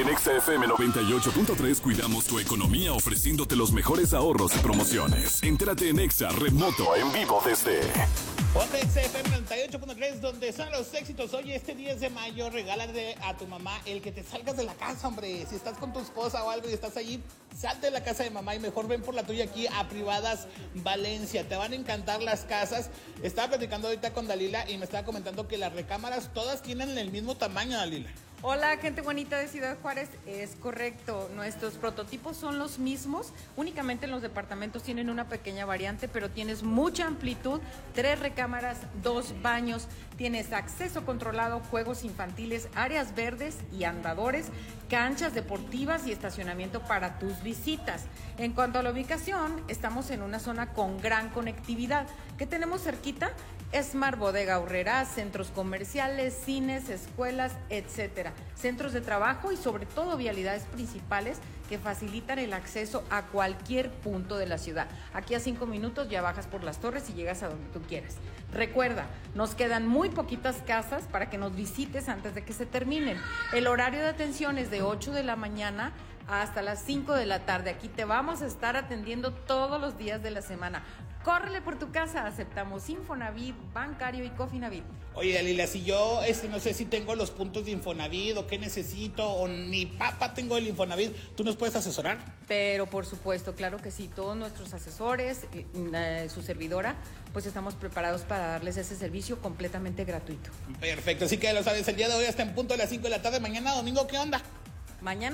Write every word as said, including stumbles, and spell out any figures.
En Exa F M noventa y ocho punto tres cuidamos tu economía ofreciéndote los mejores ahorros y promociones. Entérate en Exa Remoto en vivo desde... Ponte Exa F M noventa y ocho punto tres, donde son los éxitos. Oye, este diez de mayo, regálale a tu mamá el que te salgas de la casa, hombre. Si estás con tu esposa o algo y estás allí, salte de la casa de mamá y mejor ven por la tuya aquí a Privadas Valencia. Te van a encantar las casas. Estaba platicando ahorita con Dalila y me estaba comentando que las recámaras todas tienen el mismo tamaño, Dalila. Hola, gente bonita de Ciudad Juárez. Es correcto, nuestros prototipos son los mismos, únicamente en los departamentos tienen una pequeña variante, pero tienes mucha amplitud, tres recámaras, dos baños, tienes acceso controlado, juegos infantiles, áreas verdes y andadores, canchas deportivas y estacionamiento para tus visitas. En cuanto a la ubicación, estamos en una zona con gran conectividad. ¿Qué tenemos cerquita? Smart Bodega Aurrerá, centros comerciales, cines, escuelas, etcétera. Centros de trabajo y sobre todo vialidades principales que facilitan el acceso a cualquier punto de la ciudad. Aquí a cinco minutos ya bajas por las torres y llegas a donde tú quieras. Recuerda, nos quedan muy poquitas casas para que nos visites antes de que se terminen. El horario de atención es de ocho de la mañana hasta las cinco de la tarde. Aquí te vamos a estar atendiendo todos los días de la semana. Córrele por tu casa, aceptamos Infonavit, Bancario y Cofinavit. Oye, Dalila, si yo este, no sé si tengo los puntos de Infonavit o qué necesito, o ni papa tengo el Infonavit, ¿tú nos puedes asesorar? Pero por supuesto, claro que sí, todos nuestros asesores, eh, su servidora, pues estamos preparados para darles ese servicio completamente gratuito. Perfecto, así que lo sabes, el día de hoy hasta en punto de las cinco de la tarde, mañana domingo, ¿qué onda? Mañana